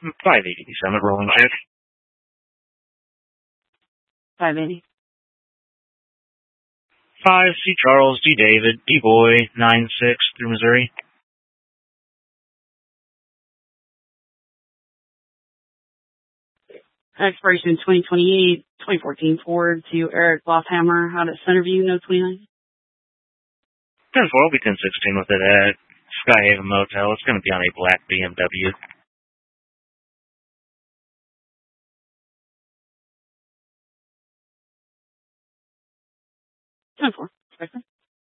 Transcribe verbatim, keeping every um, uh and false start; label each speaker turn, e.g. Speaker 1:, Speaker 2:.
Speaker 1: five eighty Summit, rolling shift.
Speaker 2: five eighty.
Speaker 1: five C Charles, D David, D Boy, nine six through Missouri.
Speaker 2: Expiration twenty twenty-eight, twenty fourteen Ford to Eric Lofthammer out at Centerview, no twenty-nine.
Speaker 1: ten four will be ten sixteen with it at Skyhaven Motel. It's going to be on a black B M W.
Speaker 2: ten four.